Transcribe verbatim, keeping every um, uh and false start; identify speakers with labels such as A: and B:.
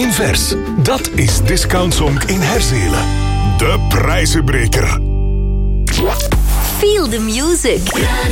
A: Invers. Dat is Discount Zonk in Herzelen. De prijzenbreker.
B: Feel the music.